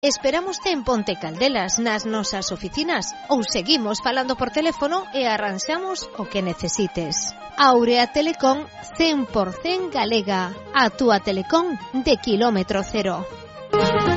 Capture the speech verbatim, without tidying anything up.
Esperámoste en Ponte Caldelas, nas nosas oficinas, ou seguimos falando por teléfono e arranxamos o que necesites. Aurea Telecom cen por cen galega, a túa telecom de kilómetro cero.